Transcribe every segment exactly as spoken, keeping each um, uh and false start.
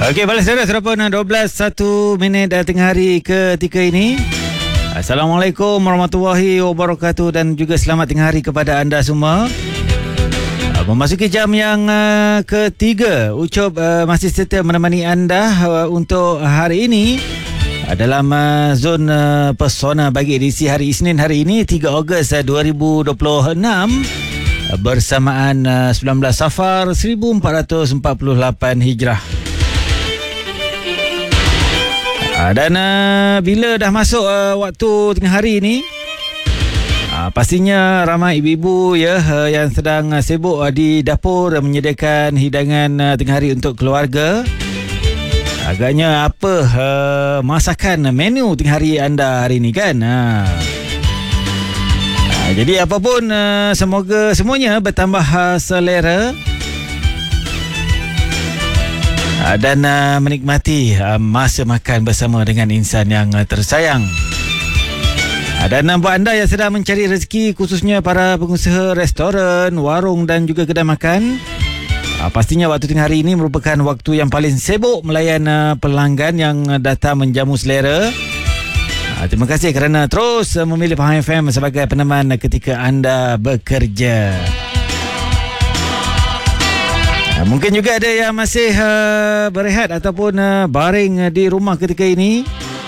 Okey, balas saudara serapun dua belas satu minit tengah hari ketika ini. Assalamualaikum warahmatullahi wabarakatuh dan juga selamat tengah hari kepada anda semua. Memasuki jam yang uh, ketiga, Ucup uh, masih setia menemani anda uh, untuk hari ini uh, dalam uh, zon uh, pesona bagi edisi hari Isnin hari ini tiga Ogos uh, dua ribu dua puluh enam uh, bersamaan uh, sembilan belas Safar seribu empat ratus empat puluh lapan Hijrah. Uh, dan uh, bila dah masuk uh, waktu tengah hari ini, Uh, pastinya ramai ibu-ibu ya uh, yang sedang uh, sibuk uh, di dapur uh, menyediakan hidangan uh, tengah hari untuk keluarga. Agaknya apa uh, masakan uh, menu tengah hari anda hari ini kan? Uh. Uh, jadi apapun uh, semoga semuanya bertambah uh, selera uh, dan uh, menikmati uh, masa makan bersama dengan insan yang uh, tersayang. Dan buat anda yang sedang mencari rezeki, khususnya para pengusaha restoran, warung dan juga kedai makan, pastinya waktu tengah hari ini merupakan waktu yang paling sibuk melayan pelanggan yang datang menjamu selera. Terima kasih kerana terus memilih Pahang F M sebagai peneman ketika anda bekerja. Mungkin juga ada yang masih berehat ataupun baring di rumah ketika ini.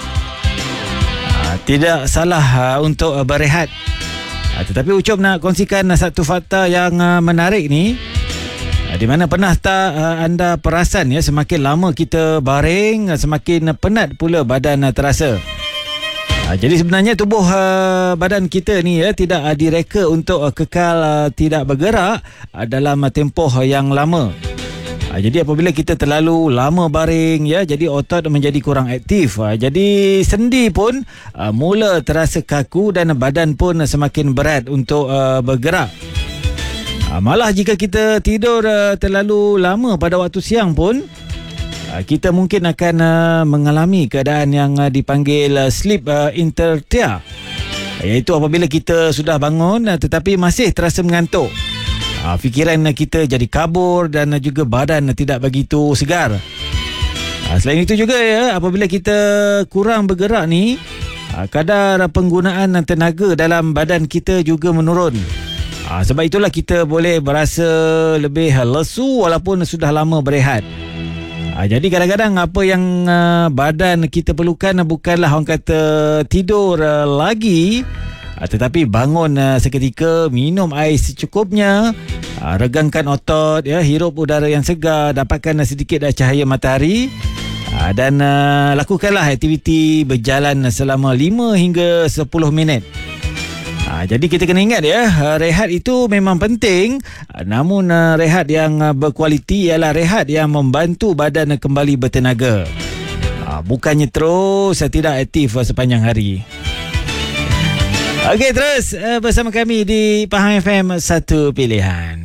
Tidak salah uh, untuk uh, berehat. Uh, tetapi Ucup nak kongsikan uh, satu fakta yang uh, menarik ni. Uh, di mana pernah tak uh, anda perasan ya, semakin lama kita baring, uh, semakin uh, penat pula badan uh, terasa. Uh, jadi sebenarnya tubuh uh, badan kita ni ya tidak uh, direka untuk uh, kekal uh, tidak bergerak uh, dalam uh, tempoh uh, yang lama. Ha, jadi apabila kita terlalu lama baring ya, jadi otot menjadi kurang aktif. Ha, jadi sendi pun uh, mula terasa kaku dan badan pun semakin berat untuk uh, bergerak. Ha, malah jika kita tidur uh, terlalu lama pada waktu siang pun, uh, kita mungkin akan uh, mengalami keadaan yang uh, dipanggil uh, sleep uh, inertia, iaitu apabila kita sudah bangun uh, tetapi masih terasa mengantuk. Ha, fikiran kita jadi kabur dan juga badan tidak begitu segar. Ha, selain itu juga ya, apabila kita kurang bergerak ni, ha, kadar penggunaan tenaga dalam badan kita juga menurun. Ha, sebab itulah kita boleh berasa lebih lesu walaupun sudah lama berehat. Ha, jadi kadang-kadang apa yang uh, badan kita perlukan bukanlah orang kata tidur uh, lagi, tetapi bangun uh, seketika, minum air secukupnya, uh, regangkan otot, ya, hirup udara yang segar, dapatkan uh, sedikit uh, cahaya matahari, uh, dan uh, lakukanlah aktiviti berjalan selama lima hingga sepuluh minit. Uh, jadi kita kena ingat ya, uh, rehat itu memang penting, uh, namun uh, rehat yang uh, berkualiti ialah rehat yang membantu badan uh, kembali bertenaga. Uh, bukannya terus uh, tidak aktif uh, sepanjang hari. Okey, terus uh, bersama kami di Pahang F M, satu pilihan.